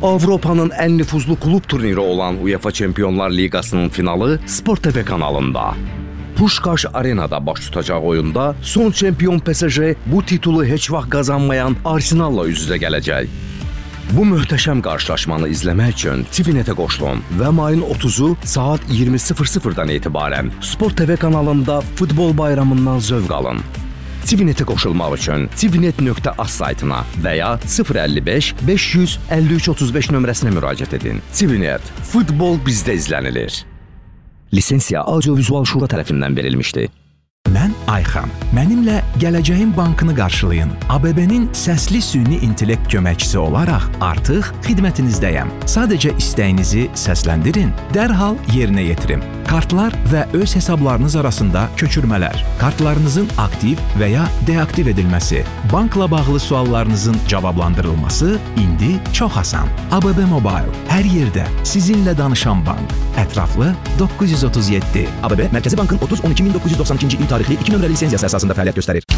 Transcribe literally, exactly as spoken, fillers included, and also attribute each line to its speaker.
Speaker 1: Avropanın ən nüfuzlu klub turniri olan UEFA Çempionlar Liqasının finalı Sport T V kanalında. Pushkash Arenada baş tutacaq oyunda son çempion P S J bu titulu heç vaxt qazanmayan Arsenalla üz-üzə gələcək. Bu möhtəşəm qarşılaşmanı izləmək üçün TVNetə qoşulun və mayın otuzu saat iyirmi sıfır sıfırdan etibarən Sport T V kanalında futbol bayramından zövq alın. TVNetə qoşulmaq üçün tvnet nöqtə az saytına və ya sıfır əlli beş beş yüz əlli üç otuz beş nömrəsinə müraciət edin. TVNet, futbol bizdə izlənilir. Lisensiya Audio-Vizual Şura tərəfindən verilmişdi.
Speaker 2: Mən Ayxan. Mənimlə Gələcəyin Bankını qarşılayın. A B B-nin səsli süni intellekt köməkçisi olaraq artıq xidmətinizdəyəm. Sadəcə istəyinizi səsləndirin, dərhal yerinə yetirin. Kartlar və öz hesablarınız arasında köçürmələr, kartlarınızın aktiv və ya deaktiv edilməsi, bankla bağlı suallarınızın cavablandırılması indi çox asan. A B B Mobile, hər yerdə sizinlə danışan bank. Ətraflı doqquz yüz otuz yeddi. A B B Mərkəzi Bankın otuz on iki min doqquz yüz doxsan ikinci il tarixli iki nömrəli lisenziyası əsasında fəaliyyət göstərir.